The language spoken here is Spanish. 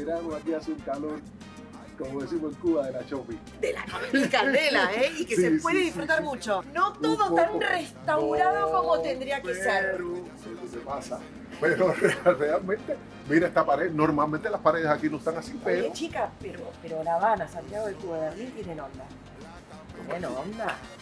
verano aquí hace un calor, como decimos en Cuba, de la shopping. De la comida y candela, ¿eh? Y que Sí, se sí, puede sí, disfrutar sí. mucho. No Un todo tan poco. restaurado No, como tendría que ser. pero eso se pasa. Pero realmente, mira esta pared. Normalmente las paredes aquí no están así, pero Oye, chica, pero La Habana, Santiago de Cuba, Berlín tienen onda. Tienen onda.